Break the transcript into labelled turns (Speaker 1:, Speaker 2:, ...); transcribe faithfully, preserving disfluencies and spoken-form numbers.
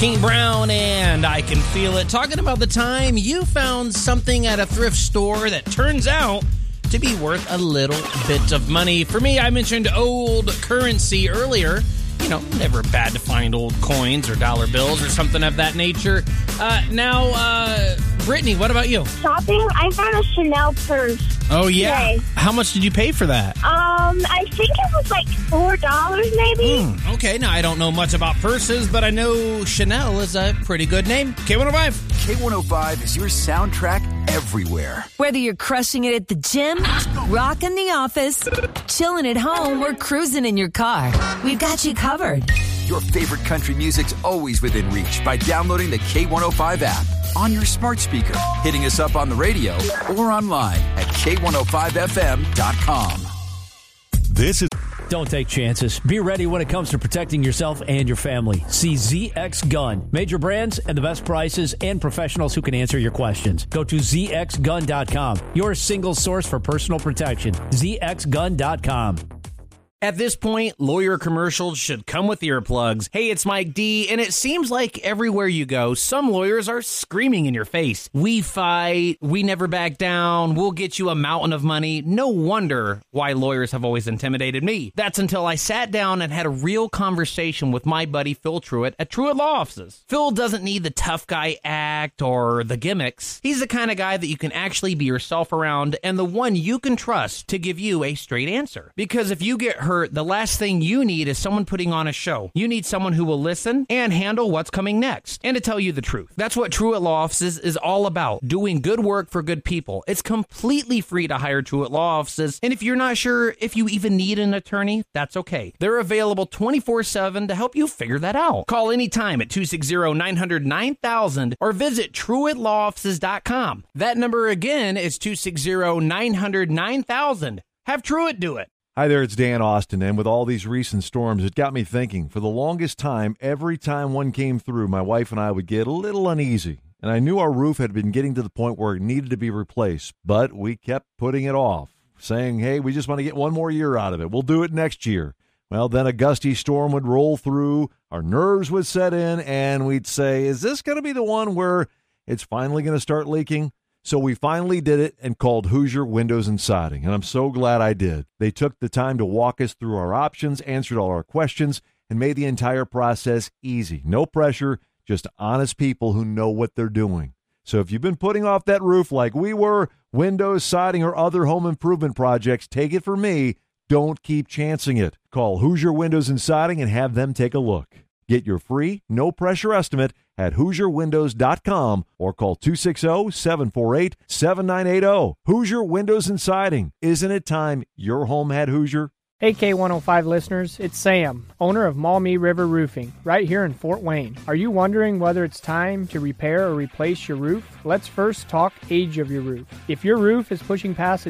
Speaker 1: King Brown and I Can Feel It. Talking about the time you found something at a thrift store that turns out to be worth a little bit of money. For me, I mentioned old currency earlier. You know, never bad to find old coins or dollar bills or something of that nature. Uh, now, uh, Brittany, what about you?
Speaker 2: Shopping, I found a Chanel purse.
Speaker 1: Oh, yeah?
Speaker 2: Today.
Speaker 1: How much did you pay for that?
Speaker 2: Um, I think it was like four dollars maybe.
Speaker 1: Mm, okay, now I don't know much about purses, but I know Chanel is a pretty good name. K one oh five.
Speaker 3: K one oh five is your soundtrack everywhere.
Speaker 4: Whether you're crushing it at the gym, rocking the office, chilling at home, or cruising in your car, we've got you covered.
Speaker 3: Your favorite country music's always within reach by downloading the K one oh five app on your smart speaker, hitting us up on the radio, or online at K one oh five F M dot com.
Speaker 5: This is...
Speaker 6: Don't take chances. Be ready when it comes to protecting yourself and your family. See Z X Gun. Major brands and the best prices and professionals who can answer your questions. Go to Z X gun dot com. Your single source for personal protection. Z X gun dot com.
Speaker 1: At this point, lawyer commercials should come with earplugs. Hey, it's Mike D, and it seems like everywhere you go, some lawyers are screaming in your face. We fight, we never back down, we'll get you a mountain of money. No wonder why lawyers have always intimidated me. That's until I sat down and had a real conversation with my buddy Phil Truitt at Truitt Law Offices. Phil doesn't need the tough guy act or the gimmicks. He's the kind of guy that you can actually be yourself around and the one you can trust to give you a straight answer. Because if you get hurt, the last thing you need is someone putting on a show. You need someone who will listen and handle what's coming next, and to tell you the truth. That's what Truitt Law Offices is all about, doing good work for good people. It's completely free to hire Truitt Law Offices, and if you're not sure if you even need an attorney, that's okay. They're available twenty-four seven to help you figure that out. Call anytime at two six zero, nine hundred, nine thousand or visit Truitt Law Offices dot com. That number again is two six zero, nine hundred, nine thousand. Have Truitt do it.
Speaker 5: Hi there, it's Dan Austin, and with all these recent storms, it got me thinking. For the longest time, every time one came through, my wife and I would get a little uneasy, and I knew our roof had been getting to the point where it needed to be replaced, but we kept putting it off, saying, hey, we just want to get one more year out of it. We'll do it next year. Well, then a gusty storm would roll through, our nerves would set in, and we'd say, is this going to be the one where it's finally going to start leaking? So we finally did it and called Hoosier Windows and Siding, and I'm so glad I did. They took the time to walk us through our options, answered all our questions, and made the entire process easy. No pressure, just honest people who know what they're doing. So if you've been putting off that roof like we were, windows, siding, or other home improvement projects, take it from me, don't keep chancing it. Call Hoosier Windows and Siding and have them take a look. Get your free, no-pressure estimate at Hoosier Windows dot com or call two six zero, seven four eight, seven nine eight zero. Hoosier Windows and Siding. Isn't it time your home had Hoosier?
Speaker 7: Hey K one oh five listeners, it's Sam, owner of Maumee River Roofing, right here in Fort Wayne. Are you wondering whether it's time to repair or replace your roof? Let's first talk age of your roof. If your roof is pushing past its